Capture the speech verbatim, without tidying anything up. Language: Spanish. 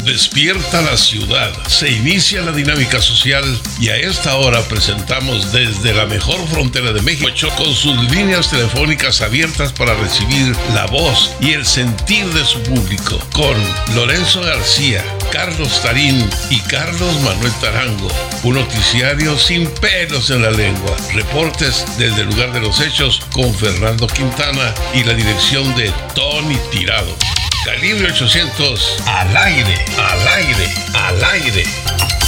Despierta la ciudad. Se inicia la dinámica social y a esta hora presentamos desde la mejor frontera de México con sus líneas telefónicas abiertas para recibir la voz y el sentir de su público. Con Lorenzo García, Carlos Tarín y Carlos Manuel Tarango. Un noticiario sin pelos en la lengua. Reportes desde el lugar de los hechos con Fernando Quintana y la dirección de Tony Tirado. Calibre ochocientos, al aire, al aire, al aire.